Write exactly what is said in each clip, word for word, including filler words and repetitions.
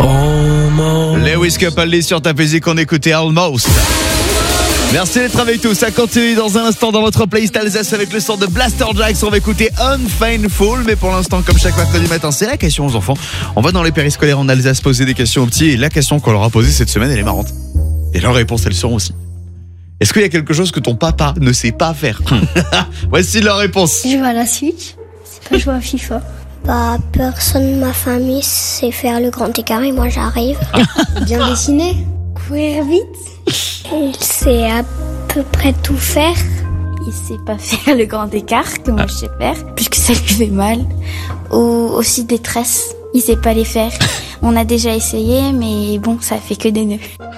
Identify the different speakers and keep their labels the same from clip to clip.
Speaker 1: Lewis Capaldi sur ta musique, on écoutait Almost. Merci d'être avec tous. Ça continue dans un instant dans votre playlist Alsace avec le son de Blaster Jacks. On va écouter Unfaithful. Mais pour l'instant, comme chaque mercredi matin, c'est la question aux enfants. On va dans les périscolaires en Alsace poser des questions aux petits. Et la question qu'on leur a posée cette semaine, elle est marrante. Et leurs réponses, elles seront aussi. Est-ce qu'il y a quelque chose que ton papa ne sait pas faire? Voici leur réponse.
Speaker 2: Jouer à la Switch, c'est pas jouer à FIFA.
Speaker 3: Bah, personne de ma famille sait faire le grand écart et moi j'arrive.
Speaker 2: Bien dessiner, courir vite.
Speaker 3: Il sait à peu près tout faire.
Speaker 4: Il sait pas faire le grand écart que moi je sais faire, puisque ça lui fait mal. Ou aussi des tresses, il sait pas les faire. On a déjà essayé, mais bon, ça fait que des nœuds.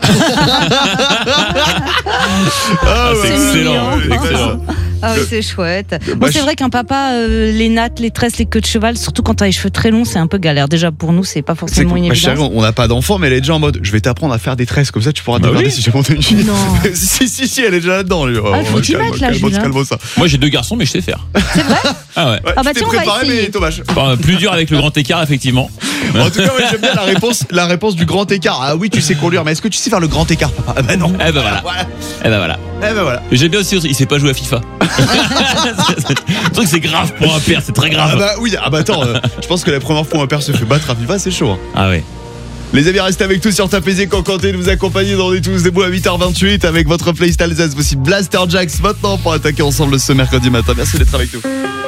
Speaker 1: Ah,
Speaker 5: c'est
Speaker 1: ouais,
Speaker 5: excellent,
Speaker 1: ouais,
Speaker 5: excellent.
Speaker 6: Ah oui, c'est chouette.
Speaker 1: Bah,
Speaker 6: Bon, c'est
Speaker 1: je-
Speaker 6: vrai qu'un papa, euh, les nattes, les tresses, les queues de cheval, surtout quand t'as les cheveux très longs, c'est un peu galère. Déjà pour nous, c'est pas
Speaker 1: C'est
Speaker 6: forcément
Speaker 1: que
Speaker 6: une
Speaker 1: ma chérie,
Speaker 6: évidence.
Speaker 1: on n'a pas d'enfant, mais elle est déjà en mode je vais t'apprendre à faire des tresses, comme ça tu pourras te
Speaker 5: Bah
Speaker 1: regarder
Speaker 5: oui.
Speaker 1: si j'ai mon tenue.
Speaker 6: Non.
Speaker 1: si, si, si, elle est déjà là-dedans. lui.
Speaker 6: Ah, faut
Speaker 1: Oh,
Speaker 6: que tu
Speaker 1: calme,
Speaker 6: mettes, là,
Speaker 1: calme,
Speaker 6: Julien.
Speaker 1: calme ça.
Speaker 5: Moi j'ai deux garçons mais je sais faire.
Speaker 6: C'est vrai?
Speaker 5: Ah ouais.
Speaker 1: Ouais,
Speaker 6: Ah bah
Speaker 1: tu t'es
Speaker 6: tiens, on va
Speaker 1: préparé,
Speaker 6: essayer.
Speaker 1: mais dommage.
Speaker 5: Enfin, plus dur avec le grand écart effectivement.
Speaker 1: En tout cas, ouais, j'aime bien la réponse, la réponse du grand écart. Ah oui, tu sais conduire, mais est-ce que tu sais faire le grand écart, papa? Ah bah non.
Speaker 5: Eh ben voilà.
Speaker 1: Voilà.
Speaker 5: Eh ben voilà.
Speaker 1: Eh ben voilà.
Speaker 5: J'aime bien aussi, il sait pas jouer à FIFA. Le truc c'est grave pour un père, c'est très
Speaker 1: Ah
Speaker 5: grave.
Speaker 1: bah oui, ah bah attends, euh, je pense que la première fois où un père se fait battre à FIFA, c'est chaud. Hein.
Speaker 5: Ah ouais.
Speaker 1: Les amis, restez avec tous sur Ta P Z quand Quentin nous accompagner dans des tous debout à huit heures vingt-huit avec votre playlist Alsace. Voici Blaster Jacks maintenant pour attaquer ensemble ce mercredi matin. Merci d'être avec nous.